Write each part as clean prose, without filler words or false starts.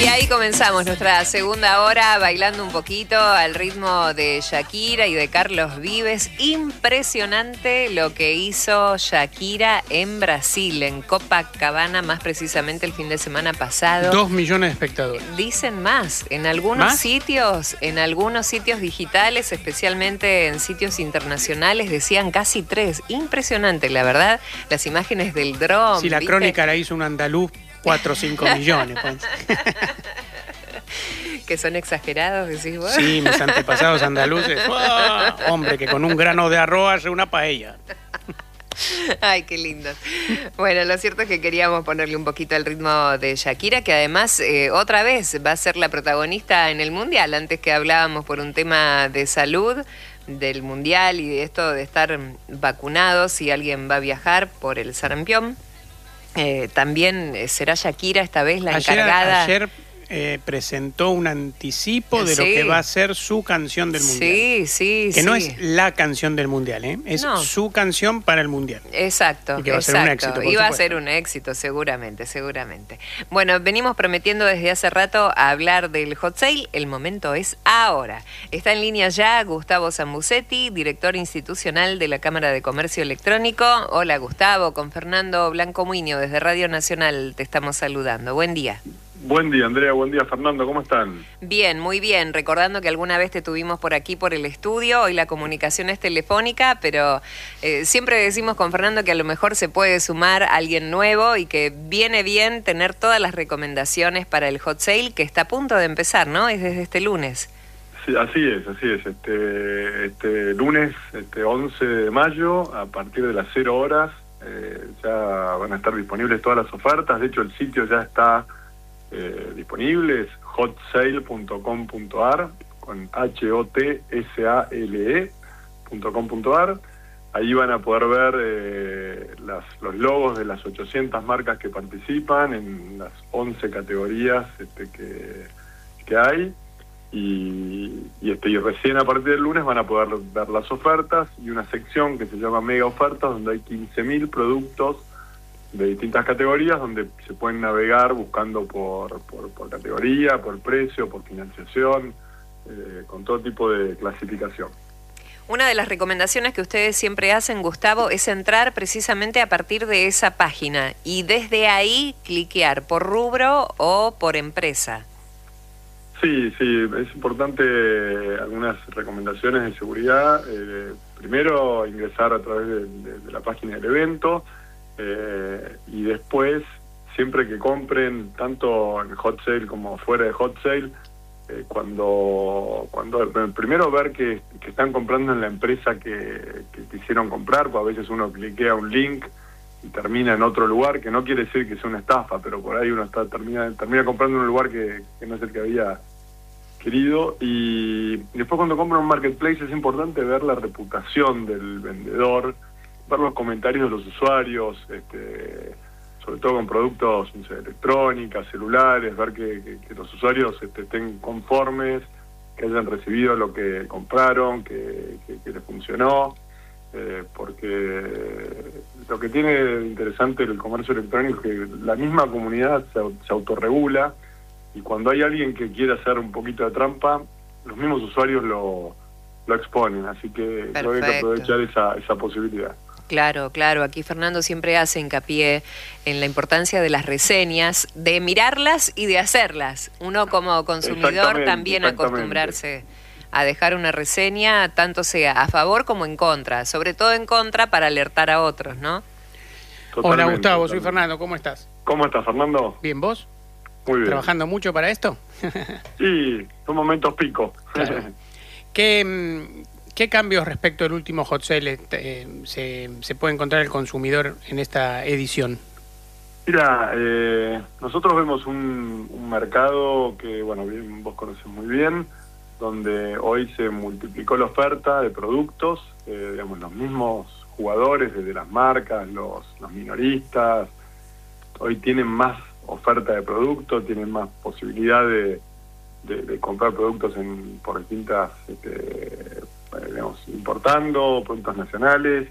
Y ahí comenzamos nuestra segunda hora bailando un poquito al ritmo de Shakira y de Carlos Vives. Impresionante lo que hizo Shakira en Brasil, en Copacabana, más precisamente el fin de semana pasado. 2 millones de espectadores. Dicen más, en algunos sitios digitales, especialmente en sitios internacionales, decían casi 3. Impresionante, la verdad, las imágenes del dron. Si la ¿viste? crónica la hizo un andaluz, 4 o 5 millones. Pues. Que son exagerados, decís vos. Sí, mis antepasados andaluces. ¡Oh! Hombre, que con un grano de arroz hace una paella. Ay, qué lindo. Bueno, lo cierto es que queríamos ponerle un poquito al ritmo de Shakira, que además otra vez va a ser la protagonista en el Mundial. Antes que hablábamos por un tema de salud del Mundial y de esto de estar vacunados si alguien va a viajar por el sarampión. También será Shakira esta vez la encargada. Ayer presentó un anticipo de lo que va a ser su canción del Mundial. Sí. Que no es la canción del Mundial, es su canción para el Mundial. Exacto. Y que va a ser un éxito. Y va a ser un éxito, seguramente. Bueno, venimos prometiendo desde hace rato a hablar del hot sale. El momento es ahora. Está en línea ya Gustavo Zambucetti, director institucional de la Cámara de Comercio Electrónico. Hola, Gustavo. Con Fernando Blanco Muñoz desde Radio Nacional te estamos saludando. Buen día. Buen día, Andrea. Buen día, Fernando. ¿Cómo están? Bien, muy bien. Recordando que alguna vez te tuvimos por aquí, por el estudio. Hoy la comunicación es telefónica, pero siempre decimos con Fernando que a lo mejor se puede sumar alguien nuevo y que viene bien tener todas las recomendaciones para el hot sale que está a punto de empezar, ¿no? Es desde este lunes. Sí, así es. Este lunes, 11 de mayo, a partir de las 0 horas, ya van a estar disponibles todas las ofertas. De hecho, el sitio ya está disponible, es hotsale.com.ar, con hotsale.com.ar. Ahí van a poder ver los logos de las 800 marcas que participan en las 11 categorías que hay. Y recién a partir del lunes van a poder ver las ofertas y una sección que se llama Mega Ofertas, donde hay 15.000 productos de distintas categorías, donde se pueden navegar buscando por categoría, por precio, por financiación, con todo tipo de clasificación. Una de las recomendaciones que ustedes siempre hacen, Gustavo, es entrar precisamente a partir de esa página y desde ahí cliquear por rubro o por empresa. Sí, es importante algunas recomendaciones de seguridad. Primero, ingresar a través de la página del evento. Y después, siempre que compren, tanto en hot sale como fuera de hot sale, cuando primero ver que están comprando en la empresa que quisieron comprar, pues a veces uno cliquea un link y termina en otro lugar, que no quiere decir que sea una estafa, pero por ahí uno termina comprando en un lugar que no es el que había querido. Y después, cuando compran un marketplace, es importante ver la reputación del vendedor, ver los comentarios de los usuarios, sobre todo con productos, no sé, electrónica, celulares, ver que los usuarios estén conformes, que hayan recibido lo que compraron, que les funcionó, porque lo que tiene de interesante el comercio electrónico es que la misma comunidad se autorregula, y cuando hay alguien que quiere hacer un poquito de trampa, los mismos usuarios lo exponen, así que creo que hay que aprovechar esa posibilidad. Claro, aquí Fernando siempre hace hincapié en la importancia de las reseñas, de mirarlas y de hacerlas. Uno como consumidor también acostumbrarse a dejar una reseña, tanto sea a favor como en contra, sobre todo en contra para alertar a otros, ¿no? Hola, Gustavo, soy Fernando, ¿cómo estás? ¿Cómo estás, Fernando? Bien, ¿vos? Muy bien. ¿Trabajando mucho para esto? Sí, son momentos pico. Claro. ¿Qué cambios respecto al último hot sale se puede encontrar el consumidor en esta edición? Mira, nosotros vemos un mercado que, bueno, vos conocés muy bien, donde hoy se multiplicó la oferta de productos, digamos, los mismos jugadores, desde las marcas, los minoristas, hoy tienen más oferta de productos, tienen más posibilidad de comprar productos por distintas, digamos, importando productos nacionales,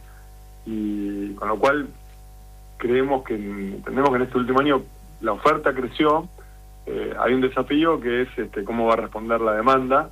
y con lo cual entendemos que en este último año la oferta creció, hay un desafío que es cómo va a responder la demanda,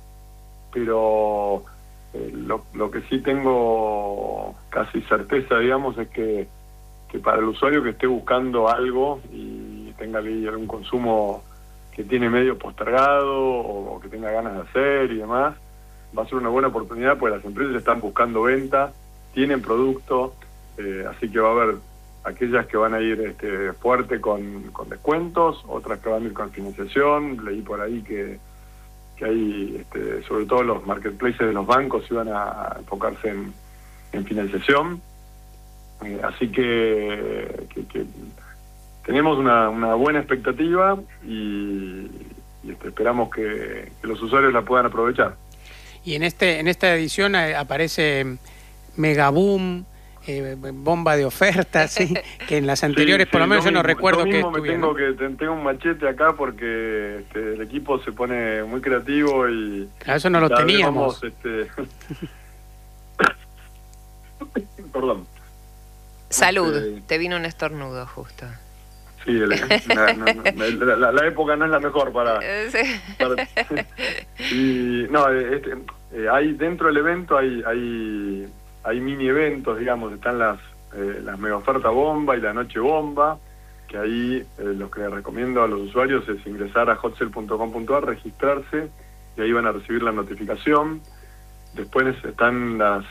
pero lo que sí tengo casi certeza, digamos, es que para el usuario que esté buscando algo y tenga ahí algún consumo que tiene medio postergado o que tenga ganas de hacer y demás, va a ser una buena oportunidad, porque las empresas están buscando venta, tienen producto, así que va a haber aquellas que van a ir fuerte con descuentos, otras que van a ir con financiación. Leí por ahí que hay, sobre todo los marketplaces de los bancos iban a enfocarse en financiación. Así que tenemos una buena expectativa y esperamos que los usuarios la puedan aprovechar. Y en esta edición aparece Megaboom, bomba de ofertas, ¿sí? Que en las anteriores, sí, por lo menos yo no recuerdo que estuviera. Tengo un machete acá porque el equipo se pone muy creativo y... Claro, eso no lo teníamos. Perdón. Salud, te vino un estornudo justo. Sí, la época no es la mejor para... Y, no, hay dentro del evento hay mini eventos, digamos, están las mega oferta bomba y la noche bomba, que ahí lo que les recomiendo a los usuarios es ingresar a hotsale.com.ar, registrarse, y ahí van a recibir la notificación. Después están las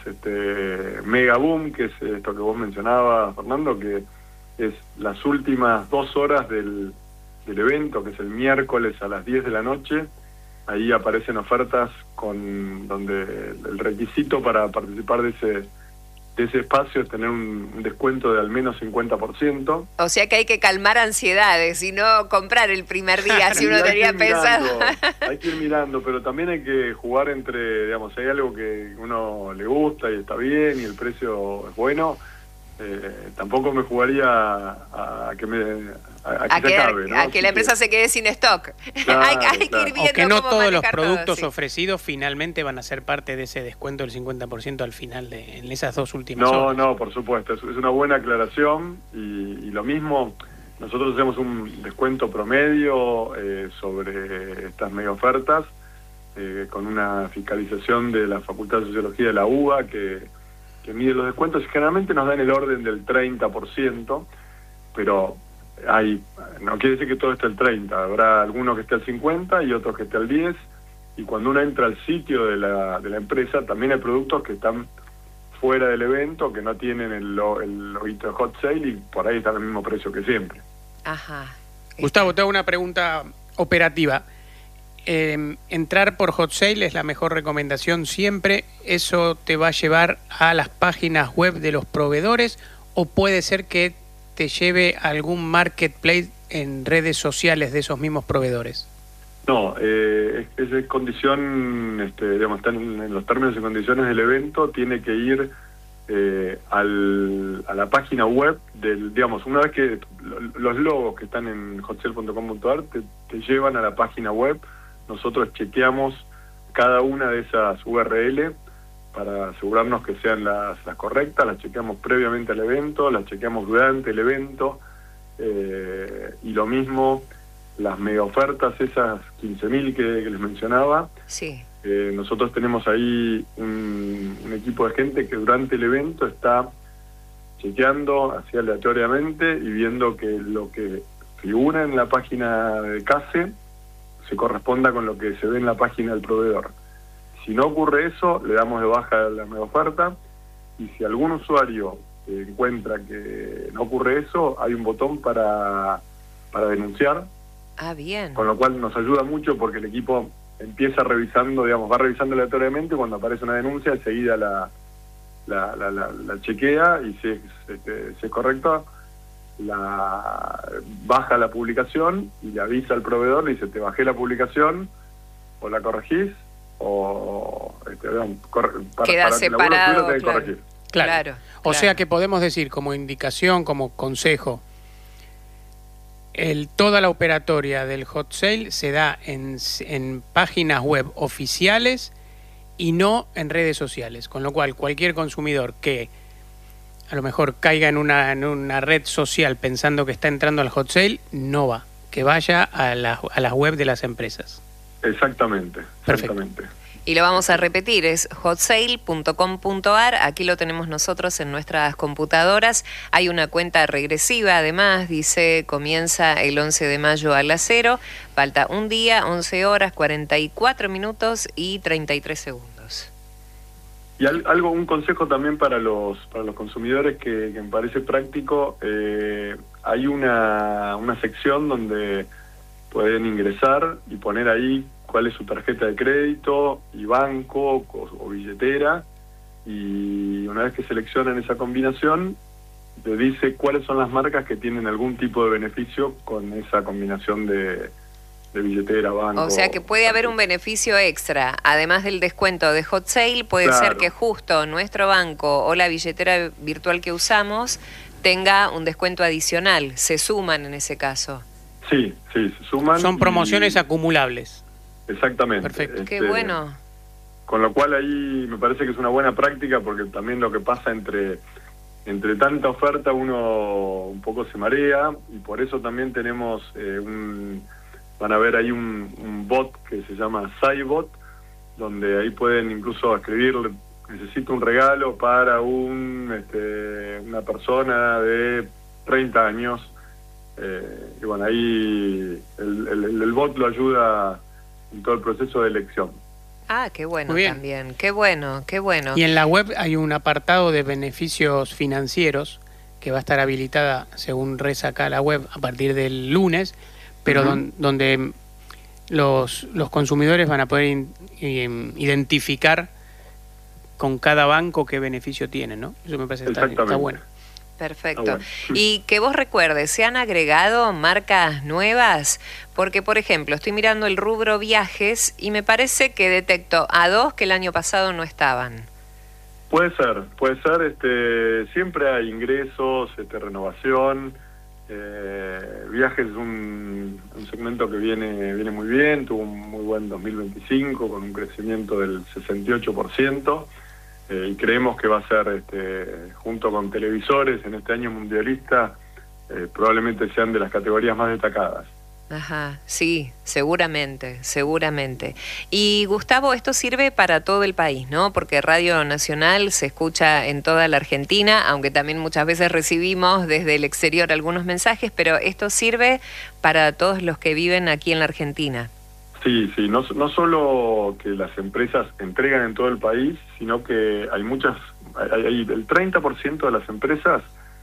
Mega Boom, que es esto que vos mencionabas, Fernando, que es las últimas 2 horas del evento, que es el miércoles a las 10 de la noche. Ahí aparecen ofertas donde el requisito para participar de ese espacio es tener un descuento de al menos 50%. O sea que hay que calmar ansiedades y no comprar el primer día, si uno tenía pensado. Hay que ir mirando, pero también hay que jugar entre, digamos, si hay algo que uno le gusta y está bien y el precio es bueno, tampoco me jugaría a que se acabe, ¿no? A que la empresa se quede sin stock. Claro, hay que ir viendo. O que no todos los productos todo, sí, ofrecidos finalmente van a ser parte de ese descuento del 50% al final en esas 2 últimas horas. No, por supuesto, es una buena aclaración y lo mismo, nosotros hacemos un descuento promedio sobre estas mega ofertas con una fiscalización de la Facultad de Sociología de la UBA que mide los descuentos y generalmente nos dan el orden del 30%, pero no quiere decir que todo esté al 30%, habrá algunos que esté al 50% y otros que esté al 10%, y cuando uno entra al sitio de la empresa también hay productos que están fuera del evento, que no tienen el loguito de Hot Sale y por ahí están al mismo precio que siempre. Ajá. Gustavo, te hago una pregunta operativa. Entrar por Hot Sale es la mejor recomendación siempre. ¿Eso te va a llevar a las páginas web de los proveedores o puede ser que te lleve a algún marketplace en redes sociales de esos mismos proveedores? No, es condición, digamos, están en los términos y condiciones del evento, tiene que ir a la página web digamos, una vez que los logos que están en hotsale.com.ar te llevan a la página web. Nosotros chequeamos cada una de esas URL para asegurarnos que sean las correctas, las chequeamos previamente al evento, las chequeamos durante el evento, y lo mismo las mega ofertas, esas 15.000 que les mencionaba. Sí. Nosotros tenemos ahí un equipo de gente que durante el evento está chequeando así aleatoriamente y viendo que lo que figura en la página de CASE se corresponda con lo que se ve en la página del proveedor. Si no ocurre eso, le damos de baja la mega oferta, y si algún usuario encuentra que no ocurre eso, hay un botón para denunciar. Ah, bien. Con lo cual nos ayuda mucho porque el equipo empieza revisando, digamos, va revisando aleatoriamente, cuando aparece una denuncia enseguida la chequea y si es correcta, baja la publicación y le avisa al proveedor, le dice: te bajé la publicación, o la corregís o queda separado, tenés que corregir. Claro. O sea que podemos decir como indicación, como consejo, toda la operatoria del Hot Sale se da en páginas web oficiales y no en redes sociales, con lo cual cualquier consumidor que a lo mejor caiga en una red social pensando que está entrando al Hot Sale, no va, que vaya a las web de las empresas. Exactamente, exactamente. Y lo vamos a repetir, es hotsale.com.ar, aquí lo tenemos nosotros en nuestras computadoras. Hay una cuenta regresiva, además, dice, comienza el 11 de mayo a las 0, falta un día, 11 horas, 44 minutos y 33 segundos. Y un consejo también para los consumidores que me parece práctico, hay una sección donde pueden ingresar y poner ahí cuál es su tarjeta de crédito y banco o billetera, y una vez que seleccionan esa combinación, te dice cuáles son las marcas que tienen algún tipo de beneficio con esa combinación de billetera, banco. O sea que puede haber un beneficio extra, además del descuento de Hot Sale, puede ser que justo nuestro banco o la billetera virtual que usamos tenga un descuento adicional, se suman en ese caso. Sí, se suman. Son promociones acumulables. Exactamente. Perfecto. Qué bueno. Con lo cual ahí me parece que es una buena práctica, porque también lo que pasa entre tanta oferta uno un poco se marea, y por eso también tenemos van a ver ahí un bot que se llama SciBot, donde ahí pueden incluso escribir, necesito un regalo para una persona de 30 años, y bueno, ahí el bot lo ayuda en todo el proceso de elección. Ah, qué bueno también, qué bueno. Y en la web hay un apartado de beneficios financieros que va a estar habilitada, según reza acá la web, a partir del lunes, pero donde los consumidores van a poder identificar con cada banco qué beneficio tienen, ¿no? Eso me parece que está bueno. Perfecto. Bueno. Y que vos recuerdes, ¿se han agregado marcas nuevas? Porque, por ejemplo, estoy mirando el rubro viajes y me parece que detecto a 2 que el año pasado no estaban. Puede ser. Siempre hay ingresos, renovación. Viajes es un segmento que viene muy bien, tuvo un muy buen 2025 con un crecimiento del 68%. Y creemos que va a ser, junto con televisores, en este año mundialista, probablemente sean de las categorías más destacadas. Ajá, sí, seguramente. Y Gustavo, esto sirve para todo el país, ¿no? Porque Radio Nacional se escucha en toda la Argentina, aunque también muchas veces recibimos desde el exterior algunos mensajes, pero esto sirve para todos los que viven aquí en la Argentina. Sí, no solo que las empresas entregan en todo el país, sino que hay el 30% de las empresas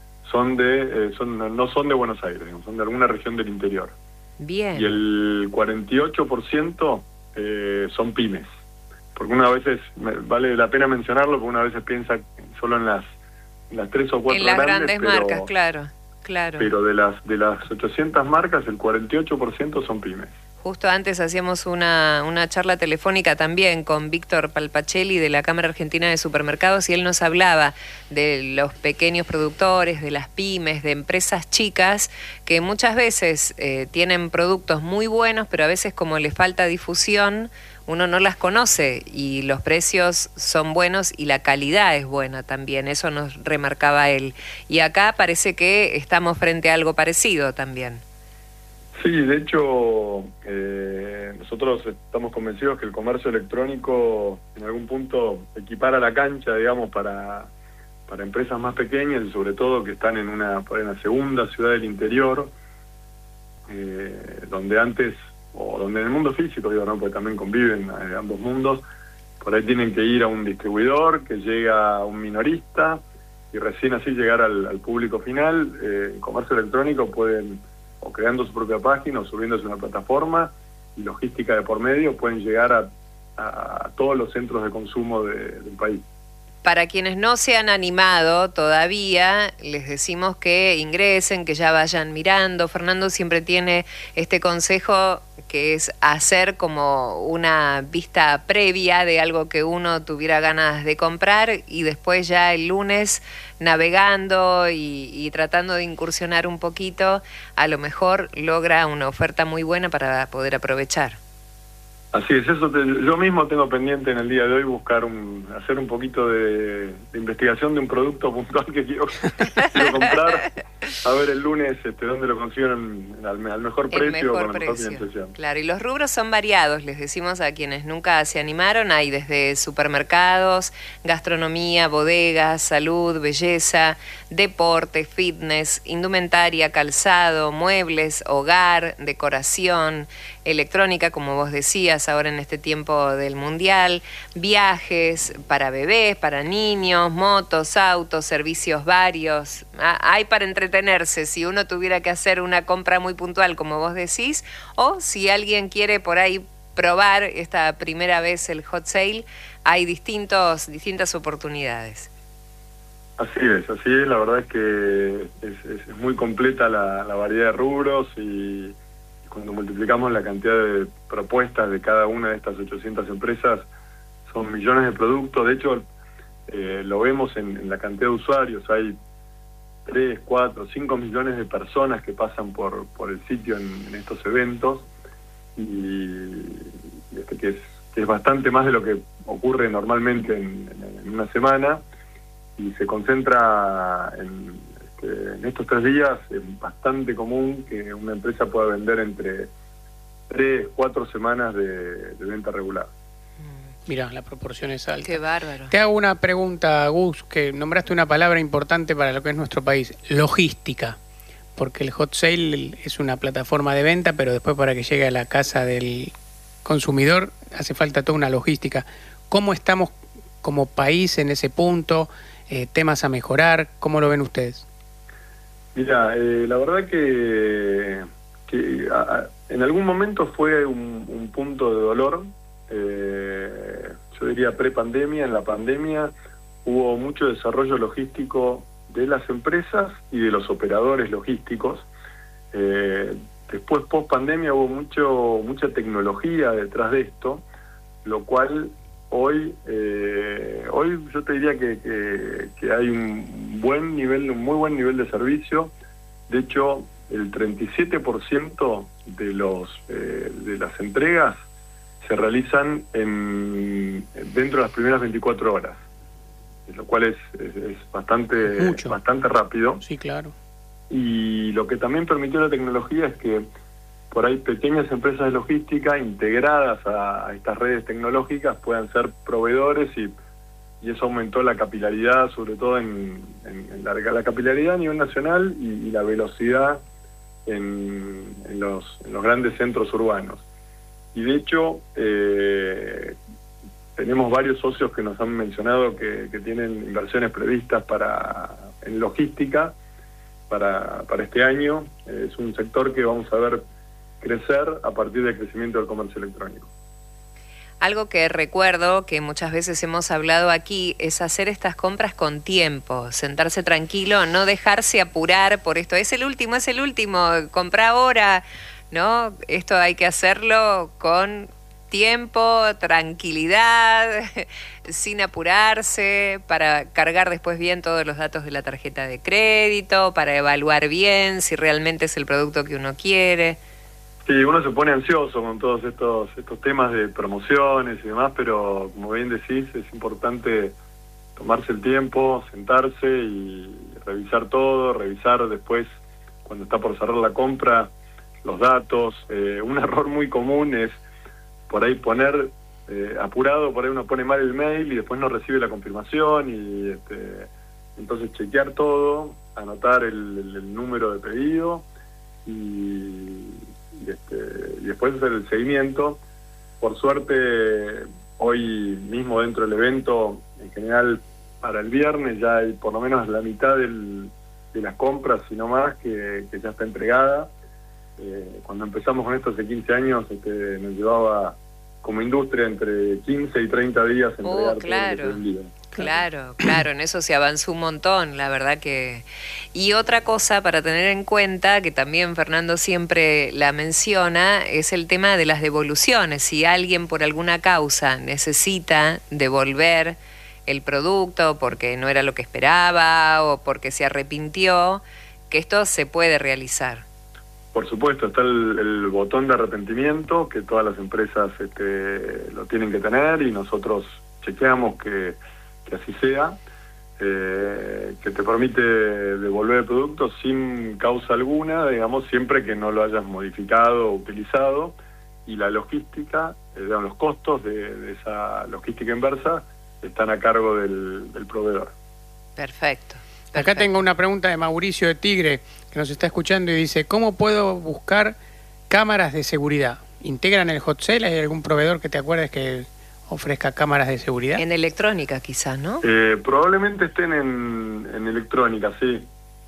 no son de Buenos Aires, son de alguna región del interior. Bien. Y el 48% son pymes. Porque una veces, vale la pena mencionarlo, porque una vez piensa solo en las 3 o 4 en las grandes marcas, claro. Pero de las 800 marcas, el 48% son pymes. Justo antes hacíamos una charla telefónica también con Víctor Palpacelli de la Cámara Argentina de Supermercados, y él nos hablaba de los pequeños productores, de las pymes, de empresas chicas que muchas veces tienen productos muy buenos, pero a veces como les falta difusión, uno no las conoce y los precios son buenos y la calidad es buena también, eso nos remarcaba él. Y acá parece que estamos frente a algo parecido también. Sí, de hecho, nosotros estamos convencidos que el comercio electrónico en algún punto equipara la cancha, digamos, para empresas más pequeñas, y sobre todo que están en una segunda ciudad del interior, donde antes, o donde en el mundo físico, digo, ¿no? Porque también conviven ambos mundos, por ahí tienen que ir a un distribuidor, que llega a un minorista, y recién así llegar al público final. En comercio electrónico pueden, o creando su propia página, o subiéndose a una plataforma, y logística de por medio, pueden llegar a todos los centros de consumo del país. Para quienes no se han animado todavía, les decimos que ingresen, que ya vayan mirando. Fernando siempre tiene este consejo, que es hacer como una vista previa de algo que uno tuviera ganas de comprar, y después ya el lunes navegando y tratando de incursionar un poquito, a lo mejor logra una oferta muy buena para poder aprovechar. Así es, yo mismo tengo pendiente en el día de hoy hacer un poquito de investigación de un producto puntual que quiero comprar, A ver el lunes dónde lo consiguen al mejor precio, con la mejor financiación. Claro, y los rubros son variados, les decimos a quienes nunca se animaron, hay desde supermercados, gastronomía, bodegas, salud, belleza, deporte, fitness, indumentaria, calzado, muebles, hogar, decoración, electrónica, como vos decías, ahora en este tiempo del Mundial, viajes para bebés, para niños, motos, autos, servicios varios. Hay para entretenerse si uno tuviera que hacer una compra muy puntual, como vos decís, o si alguien quiere por ahí probar esta primera vez el hot sale, hay distintas oportunidades. Así es, la verdad es que es muy completa la variedad de rubros, y cuando multiplicamos la cantidad de propuestas de cada una de estas 800 empresas, son millones de productos. De hecho, lo vemos en la cantidad de usuarios, hay 3, 4, 5 millones de personas que pasan por el sitio en estos eventos, y que es bastante más de lo que ocurre normalmente en una semana, y se concentra en estos 3 días. Es bastante común que una empresa pueda vender entre 3, 4 semanas de venta regular. Mirá, la proporción es alta. Qué bárbaro. Te hago una pregunta, Gus, que nombraste una palabra importante para lo que es nuestro país: logística. Porque el hot sale es una plataforma de venta, pero después para que llegue a la casa del consumidor hace falta toda una logística. ¿Cómo estamos como país en ese punto? ¿Temas a mejorar? ¿Cómo lo ven ustedes? Mira, la verdad que en algún momento fue un punto de dolor. Yo diría pre-pandemia. En la pandemia hubo mucho desarrollo logístico de las empresas y de los operadores logísticos. Después, post-pandemia, hubo mucha tecnología detrás de esto, lo cual hoy yo te diría que hay un muy buen nivel de servicio. De hecho, el 37% de las entregas se realizan dentro de las primeras 24 horas, lo cual es bastante rápido. Sí, claro. Y lo que también permitió la tecnología es que por ahí pequeñas empresas de logística integradas a estas redes tecnológicas puedan ser proveedores, y eso aumentó la capilaridad, sobre todo en la capilaridad a nivel nacional, y la velocidad en los grandes centros urbanos. Y de hecho, tenemos varios socios que nos han mencionado que tienen inversiones previstas en logística para este año. Es un sector que vamos a ver crecer a partir del crecimiento del comercio electrónico. Algo que recuerdo que muchas veces hemos hablado aquí es hacer estas compras con tiempo, sentarse tranquilo, no dejarse apurar por esto. Es el último, compra ahora, ¿no? Esto hay que hacerlo con tiempo, tranquilidad, sin apurarse, para cargar después bien todos los datos de la tarjeta de crédito, para evaluar bien si realmente es el producto que uno quiere. Sí, uno se pone ansioso con todos estos temas de promociones y demás, pero como bien decís, es importante tomarse el tiempo, sentarse y revisar todo, revisar después, cuando está por cerrar la compra, los datos. Un error muy común es por ahí poner apurado, por ahí uno pone mal el mail y después no recibe la confirmación, y entonces chequear todo, anotar el número de pedido y después hacer el seguimiento. Por suerte, hoy mismo dentro del evento, en general para el viernes ya hay por lo menos la mitad de las compras, si no más, que ya está entregada. Cuando empezamos con esto hace 15 años, nos llevaba como industria entre 15 y 30 días entregar claro. todo el día. Claro, en eso se avanzó un montón, la verdad que... Y otra cosa para tener en cuenta, que también Fernando siempre la menciona, es el tema de las devoluciones. Si alguien por alguna causa necesita devolver el producto porque no era lo que esperaba o porque se arrepintió, que esto se puede realizar. Por supuesto, está el botón de arrepentimiento, que todas las empresas lo tienen que tener, y nosotros chequeamos que así sea. que te permite devolver el producto sin causa alguna, digamos, siempre que no lo hayas modificado o utilizado, y la logística, los costos de esa logística inversa están a cargo del proveedor. Perfecto. Acá tengo una pregunta de Mauricio de Tigre, que nos está escuchando y dice, ¿cómo puedo buscar cámaras de seguridad? ¿Integran el hot sale? ¿Hay algún proveedor que te acuerdes que ofrezca cámaras de seguridad? En electrónica quizás, ¿no? Probablemente estén en electrónica, sí.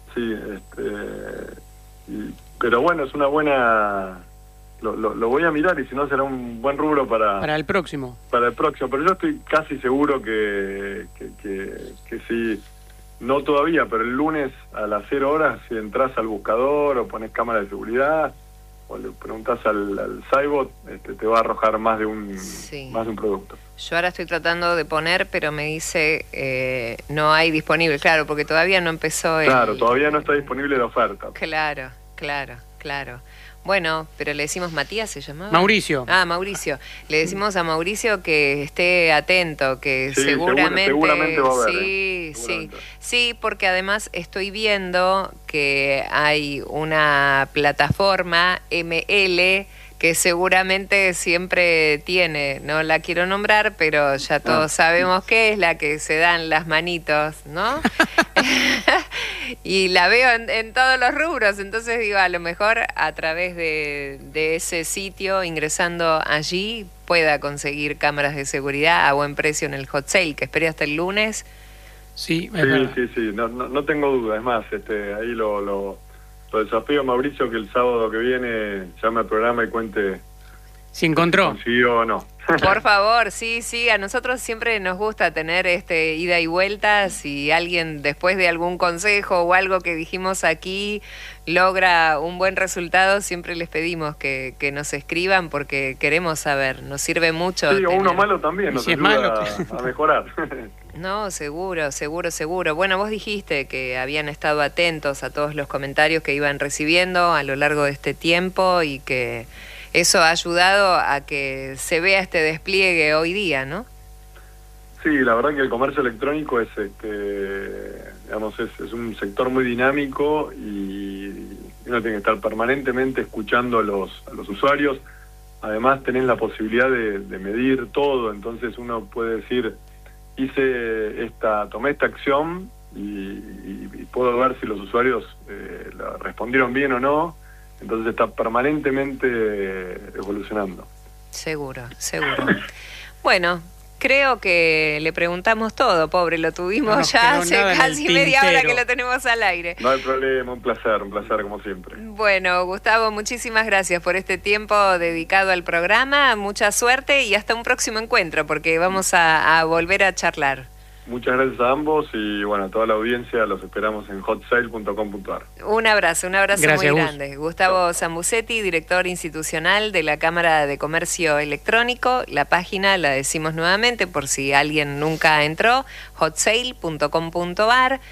Pero bueno, es una buena... Lo voy a mirar y si no será un buen rubro para el próximo. Para el próximo, pero yo estoy casi seguro que sí. No todavía, pero el lunes a las 0 horas, si entras al buscador o pones cámara de seguridad o le preguntas al Cybot, te va a arrojar más de un producto. Yo ahora estoy tratando de poner, pero me dice no hay disponible, claro, porque todavía no empezó el... Claro, todavía no está disponible la oferta. Claro. Bueno, pero le decimos Matías, ¿se llamaba? Mauricio. Mauricio. Le decimos a Mauricio que esté atento, que sí, seguramente va a haber. Sí, porque además estoy viendo que hay una plataforma ML que seguramente siempre tiene, no la quiero nombrar, pero ya todos sabemos qué es, la que se dan las manitos, ¿no? Y la veo en todos los rubros, entonces digo, a lo mejor a través de ese sitio, ingresando allí, pueda conseguir cámaras de seguridad a buen precio en el hot sale, que espere hasta el lunes. Sí, no tengo duda, es más, ahí lo desafío a Mauricio que el sábado que viene llame al programa y cuente si encontró. Si consiguió o no. Por favor, sí, a nosotros siempre nos gusta tener ida y vuelta. Si alguien después de algún consejo o algo que dijimos aquí logra un buen resultado, siempre les pedimos que nos escriban porque queremos saber, nos sirve mucho. Sí, o uno malo también nos ayuda a mejorar. No, seguro. Bueno, vos dijiste que habían estado atentos a todos los comentarios que iban recibiendo a lo largo de este tiempo y que eso ha ayudado a que se vea este despliegue hoy día, ¿no? Sí, la verdad que el comercio electrónico es es un sector muy dinámico y uno tiene que estar permanentemente escuchando a los usuarios. Además tenés la posibilidad de medir todo, entonces uno puede decir, tomé esta acción y puedo ver si los usuarios la respondieron bien o no. Entonces está permanentemente evolucionando. Seguro. Bueno, creo que le preguntamos todo, pobre, lo tuvimos ya hace casi media hora que lo tenemos al aire. No hay problema, un placer como siempre. Bueno, Gustavo, muchísimas gracias por este tiempo dedicado al programa, mucha suerte y hasta un próximo encuentro, porque vamos a volver a charlar. Muchas gracias a ambos y bueno, a toda la audiencia los esperamos en hotsale.com.ar. Un abrazo gracias, muy Gus. grande. Gustavo Zambucetti, director institucional de la Cámara de Comercio Electrónico. La página la decimos nuevamente por si alguien nunca entró, hotsale.com.ar,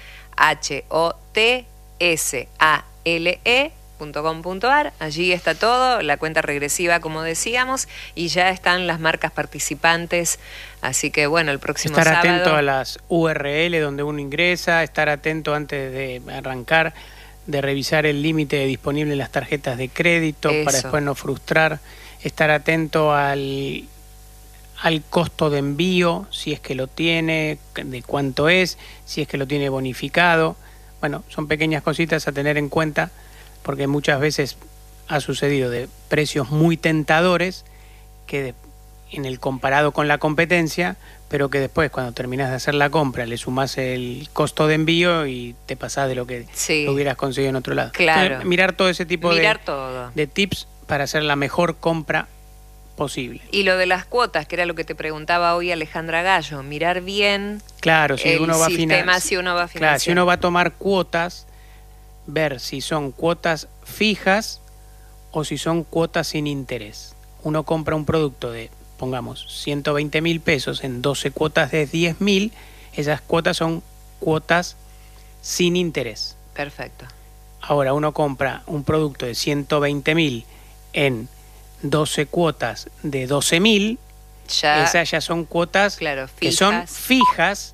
hotsale.com.ar. Allí está todo, la cuenta regresiva como decíamos, y ya están las marcas participantes, así que bueno, el próximo sábado... Estar atento a las URL donde uno ingresa, estar atento antes de arrancar, de revisar el límite disponible en las tarjetas de crédito para después no frustrar, estar atento al costo de envío, si es que lo tiene, de cuánto es, si es que lo tiene bonificado. Bueno, son pequeñas cositas a tener en cuenta, porque muchas veces ha sucedido de precios muy tentadores que en el comparado con la competencia, pero que después cuando terminás de hacer la compra le sumás el costo de envío y te pasás de lo que lo hubieras conseguido en otro lado. Claro. Entonces, mirar todo ese tipo de tips para hacer la mejor compra posible. Y lo de las cuotas, que era lo que te preguntaba hoy Alejandra Gallo, mirar bien claro, si uno va si uno va a financiar. Claro, si uno va a tomar cuotas, ver si son cuotas fijas o si son cuotas sin interés. Uno compra un producto de, pongamos, 120.000 pesos en 12 cuotas de 10.000, esas cuotas son cuotas sin interés. Perfecto. Ahora uno compra un producto de 120.000 en 12 cuotas de 12.000, esas ya son cuotas que son fijas,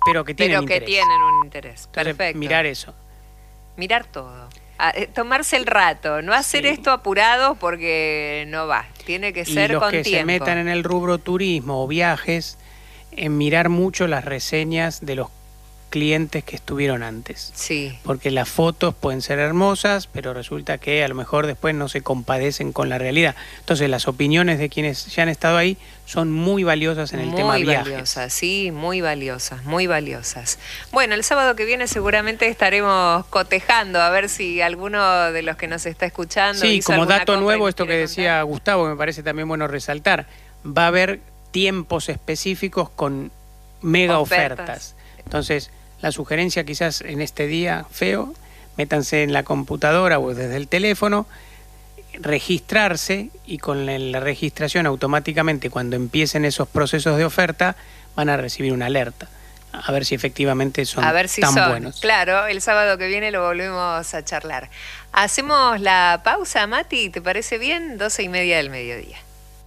pero que tienen interés. Que tienen un interés. Entonces, Perfecto. mirar eso. Mirar todo. Tomarse el rato, no hacer esto apurado porque no va. Tiene que ser los con que tiempo. se metan en el rubro turismo o viajes, en mirar mucho las reseñas de los clientes que estuvieron antes. Sí. Porque las fotos pueden ser hermosas, pero resulta que a lo mejor después no se compadecen con la realidad. Entonces las opiniones de quienes ya han estado ahí son muy valiosas en el tema viajes. Muy valiosas, sí, muy valiosas, muy valiosas. Bueno, el sábado que viene seguramente estaremos cotejando a ver si alguno de los que nos está escuchando... Sí, hizo como alguna dato compra y nuevo, nos esto que quiere decía contar. Gustavo, me parece también bueno resaltar, va a haber tiempos específicos con mega ofertas. Entonces, la sugerencia quizás en este día feo, métanse en la computadora o desde el teléfono, registrarse, y con la registración automáticamente cuando empiecen esos procesos de oferta van a recibir una alerta. A ver si efectivamente son tan buenos. Claro, el sábado que viene lo volvemos a charlar. Hacemos la pausa, Mati, ¿te parece bien? 12:30 del mediodía.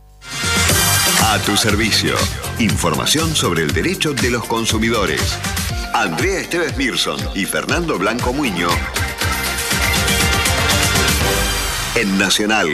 A tu servicio. Información sobre el derecho de los consumidores. Andrea Esteves Mirson y Fernando Blanco Muño en Nacional.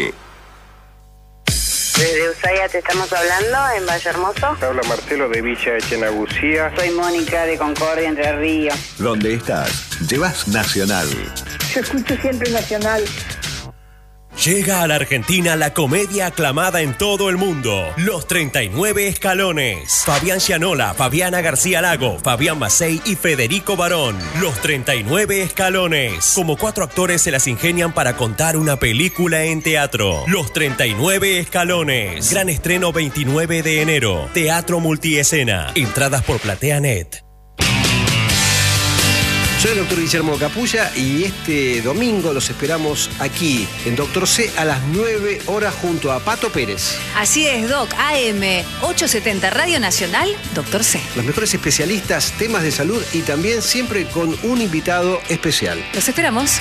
Desde Ushuaia te estamos hablando, en Valle Hermoso. Habla Marcelo de Villa Echenagucía. Soy Mónica de Concordia, Entre Ríos. ¿Dónde estás? Llevas Nacional. Yo escucho siempre Nacional. Llega a la Argentina la comedia aclamada en todo el mundo, Los 39 Escalones. Fabián Gianola, Fabiana García Lago, Fabián Macei y Federico Barón. Los 39 Escalones. Como 4 actores se las ingenian para contar una película en teatro. Los 39 Escalones. Gran estreno 29 de enero. Teatro Multiescena. Entradas por PlateaNet. Soy el doctor Guillermo Capulla y este domingo los esperamos aquí en Doctor C a las 9 horas junto a Pato Pérez. Así es, Doc. AM 870 Radio Nacional, Doctor C. Los mejores especialistas, temas de salud y también siempre con un invitado especial. Los esperamos.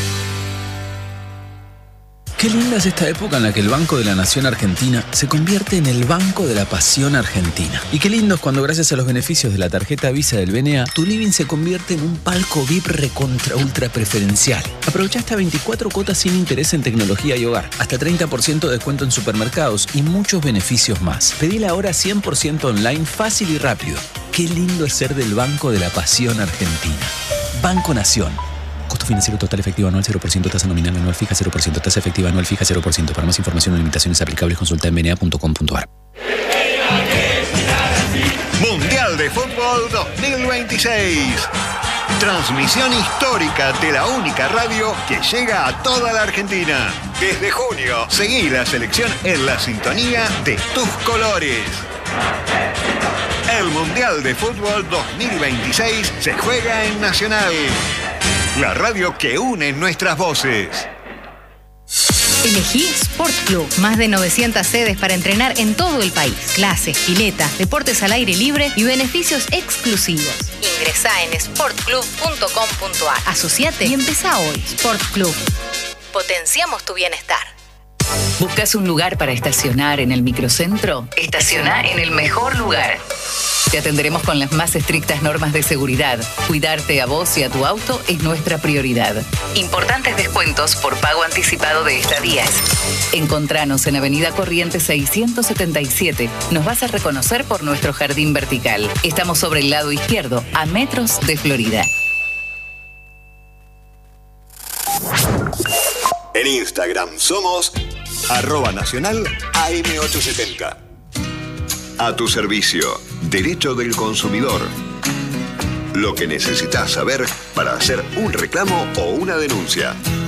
Qué linda es esta época en la que el Banco de la Nación Argentina se convierte en el Banco de la Pasión Argentina. Y qué lindo es cuando gracias a los beneficios de la tarjeta Visa del BNA, tu living se convierte en un palco VIP recontra ultra preferencial. Aprovecha hasta 24 cuotas sin interés en tecnología y hogar, hasta 30% de descuento en supermercados y muchos beneficios más. Pedila ahora 100% online, fácil y rápido. Qué lindo es ser del Banco de la Pasión Argentina. Banco Nación. Costo financiero total efectivo anual 0%, tasa nominal anual fija 0%, tasa efectiva anual fija 0%. Para más información o limitaciones aplicables consulta en bna.com.ar. Mundial de Fútbol 2026. Transmisión histórica de la única radio que llega a toda la Argentina. Desde junio, seguí la selección en la sintonía de tus colores. El Mundial de Fútbol 2026 se juega en Nacional. La radio que une nuestras voces. Elegí Sport Club. Más de 900 sedes para entrenar en todo el país. Clases, piletas, deportes al aire libre y beneficios exclusivos. Ingresá en sportclub.com.ar. Asociate y empezá hoy. Sport Club. Potenciamos tu bienestar. ¿Buscas un lugar para estacionar en el microcentro? Estaciona en el mejor lugar. Te atenderemos con las más estrictas normas de seguridad. Cuidarte a vos y a tu auto es nuestra prioridad. Importantes descuentos por pago anticipado de estadías. Encontranos en Avenida Corrientes 677. Nos vas a reconocer por nuestro jardín vertical. Estamos sobre el lado izquierdo, a metros de Florida. En Instagram somos @nacional AM870. A tu servicio, derecho del consumidor. Lo que necesitas saber para hacer un reclamo o una denuncia.